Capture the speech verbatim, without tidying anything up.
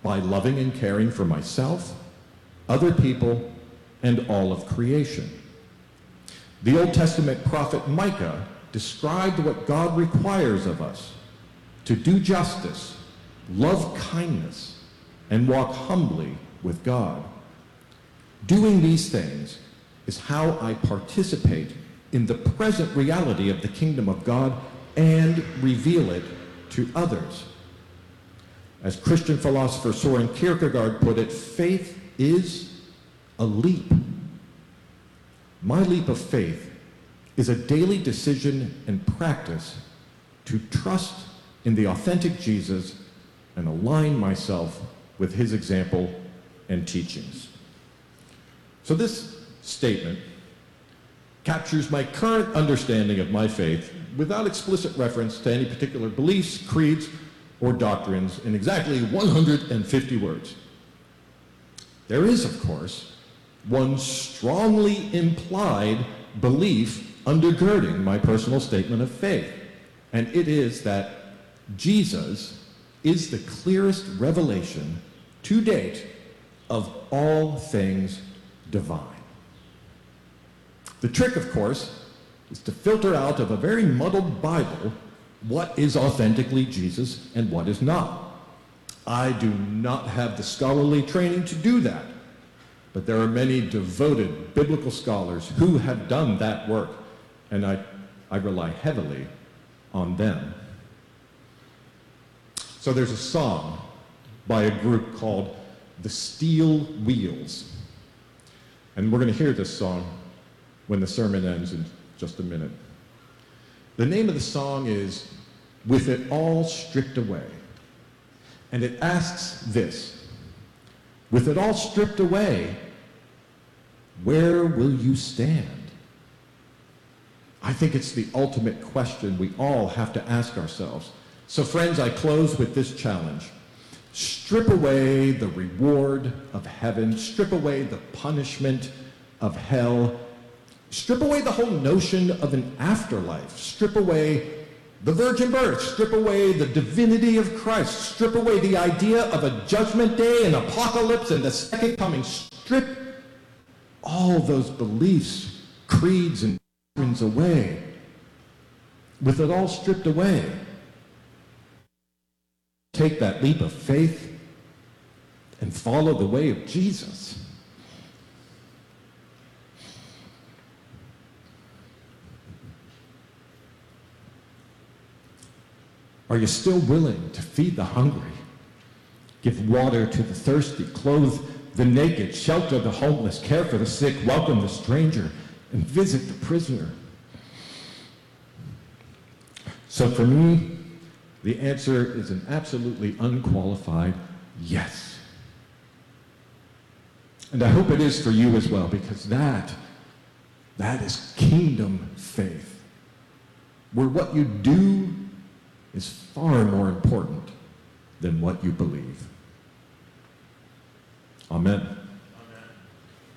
by loving and caring for myself, other people, and all of creation. The Old Testament prophet Micah described what God requires of us: to do justice, love kindness, and walk humbly with God. Doing these things is how I participate in the present reality of the kingdom of God and reveal it to others. As Christian philosopher Soren Kierkegaard put it, faith is a leap. My leap of faith is a daily decision and practice to trust in the authentic Jesus and align myself with his example and teachings. So this statement captures my current understanding of my faith without explicit reference to any particular beliefs, creeds, or doctrines in exactly one hundred fifty words. There is, of course, one strongly implied belief undergirding my personal statement of faith, and it is that Jesus is the clearest revelation to date of all things divine. The trick, of course, is to filter out of a very muddled Bible what is authentically Jesus and what is not. I do not have the scholarly training to do that, but there are many devoted biblical scholars who have done that work, and I, I rely heavily on them. So there's a song by a group called the Steel Wheels, and we're going to hear this song when the sermon ends in just a minute. The name of the song is With It All Stripped Away, and it asks this: with it all stripped away, where will you stand? I think it's the ultimate question we all have to ask ourselves. So friends, I close with this challenge. Strip away the reward of heaven, strip away the punishment of hell, strip away the whole notion of an afterlife, strip away the virgin birth, strip away the divinity of Christ, strip away the idea of a judgment day, an apocalypse, and the second coming. Strip all those beliefs, creeds, and doctrines away. With it all stripped away, take that leap of faith and follow the way of Jesus. Are you still willing to feed the hungry, give water to the thirsty, clothe the naked, shelter the homeless, care for the sick, welcome the stranger, and visit the prisoner? So for me, the answer is an absolutely unqualified yes. And I hope it is for you as well, because that, that is kingdom faith, where what you do is far more important than what you believe. Amen.